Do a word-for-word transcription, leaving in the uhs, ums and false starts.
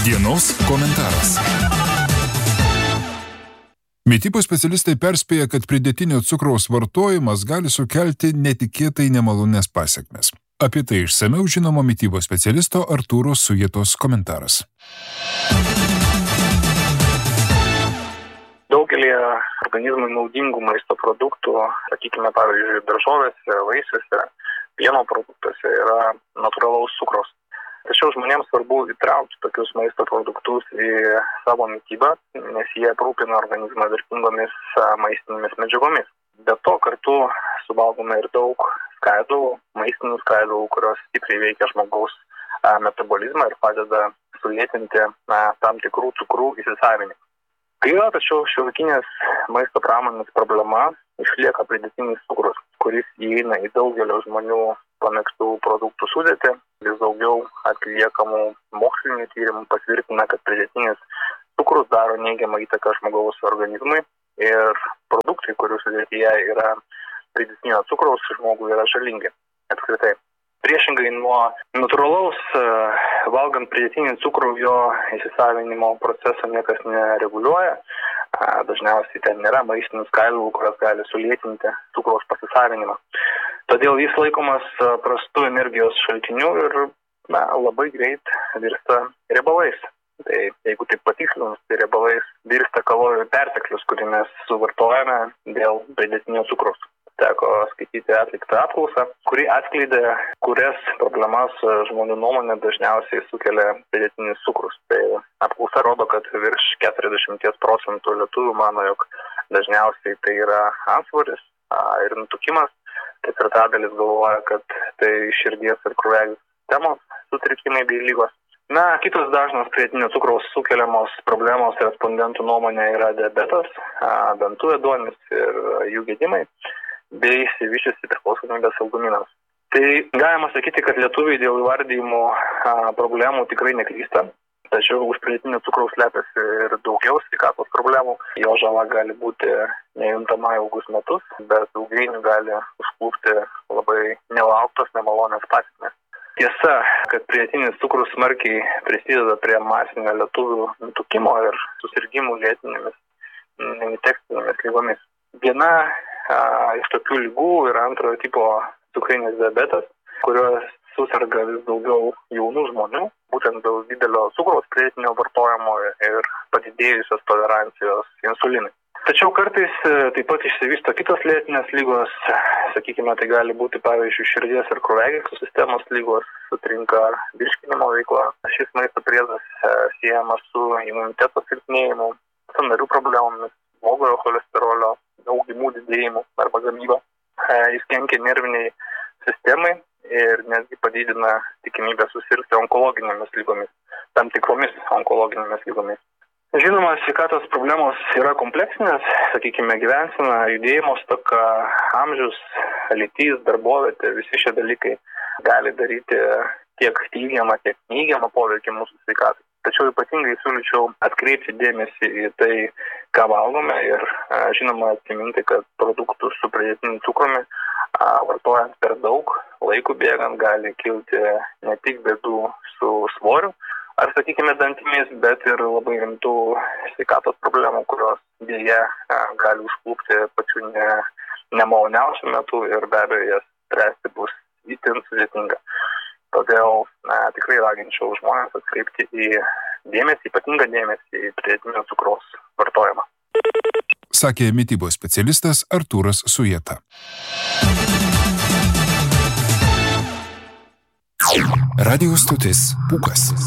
Dienos komentaras. Mitybos specialistai perspėja, kad pridėtinio cukraus vartojimas gali sukelti netikėtai nemalonės pasekmes. Apie tai išsamiau žinomo mitybos specialisto Artūro Sujetos komentaras. Daugelį organizmui naudingų maisto produktų, sakykime, pavyzdžiui, daržovėse, vaisiuose, pieno produktuose yra natūralaus cukraus. Tačiau žmonėms svarbu įtraukti tokius maisto produktus į savo mitybą, nes jie aprūpina organizmą vertingomis maistinėmis medžiagomis. Be to kartu suvalgome ir daug skaidulų, maistinių skaidulų, kurios stipriai veikia žmogaus metabolizmą ir padeda sulėtinti na, tam tikrų cukrų įsisavinimą. Gaila, tačiau šiuolaikinės maisto pramonės problema išlieka pridėtinis cukrus, kuris įeina į daugelio žmonių pamėgstų produktų sudėtį. Vis daugiau atliekamų mokslinių tyrimų patvirtina, kad pridėtinis cukrus daro neigiamą įtaką žmogaus organizmui ir produktai, kurių sudėtyje yra pridėtinio cukraus, žmogui yra žalingi apskritai. Priešingai nuo natūralaus, valgant pridėtinį cukrų, jo įsisavinimo proceso niekas nereguliuoja. Dažniausiai ten nėra maistinių skaidulų, kurios gali sulėtinti cukraus pasisavinimą. Todėl jis laikomas prastu energijos šaltiniu ir na, labai greit virsta riebalais. Tai jeigu taip patikslinus, tai riebalais virsta kalorijų perteklius, kurį mes suvartojame dėl pridėtinio cukraus. Teko skaityti atliktą apklausą, kuri atskleidė, kurias problemas žmonių nuomonė dažniausiai sukelia pridėtinis cukrus. Tai apklausa rodo, kad virš keturiasdešimt procentų lietuvių mano, jog dažniausiai tai yra antsvoris ir nutukimas. Ketvirtadalis galvoja, kad tai širdies ir kraujagyslių sistemos sutrikimai bei ligos. Na, kitos dažnos pridėtinio cukraus sukeliamos problemos respondentų nuomonė yra diabetas, dantų ėduonis ir jų gedimai bei išsivysčiusi priklausomybės saldumynams. Tai galima sakyti, kad lietuviai dėl įvardyjimų problemų tikrai neklysta, tačiau už pridėtinio cukraus slepiasi ir daugiau sveikatos problemų. Jo žala gali būti nejuntama ilgus metus, bet ilgainiui gali užklupti labai nelauktos, nemalonės pasekmės. Tiesa, kad pridėtinis cukrus smarkiai prisideda prie masinio lietuvių nutukimo ir susirgimų lėtinėmis neinfekcinėmis ligomis. Viena a, iš tokių ligų yra antrojo tipo cukrinis diabetas, kurios susirga vis daugiau jaunų žmonių, būtent dėl didelio cukraus pridėtinio vartojimo ir padidėjusios tolerancijos insulinui. Tačiau kartais taip pat išsivysto kitos lėtinės lygos, sakykime, tai gali būti pavyzdžiui širdies ir kraujagyslių sistemos lygos, sutrinka virškinimo veikla. Šis maisto priedas siejamas su imuniteto silpnėjimu, sąnarių problemomis, blogojo cholesterolio augimų didėjimu arba gamyba. Jis kenkia nerviniai sistemai ir netgi padidina tikimybę susirgti onkologinėmis lygomis, tam tikromis onkologinėmis lygomis. Žinoma, sveikatos problemos yra kompleksinės, sakykime, gyvensena, judėjimo stoka, amžius, lytis, darbovietė, visi šie dalykai gali daryti tiek teigiamą, tiek neigiamą poveikį mūsų sveikatai. Tačiau ypatingai siūlyčiau atkreipti dėmesį į tai, ką valgome ir žinoma atsiminti, kad produktų su pridėtiniu cukrumi vartojant per daug, laikų bėgant gali kilti ne tik bėdų su svoriu ar, sakykime, dantimis, bet ir labai rimtų sveikatos problemų, kurios dėja gali užklupti pačiu ne, nemaloniausiu metu ir be abejo jas spręsti bus itin sudėtinga. Todėl na, tikrai raginčiau žmonės atkreipti į dėmesį, ypatingą dėmesį į pridėtinio cukraus vartojimą. Sakė mitybos specialistas Artūras Sujeta. Radio stotis Pūkas.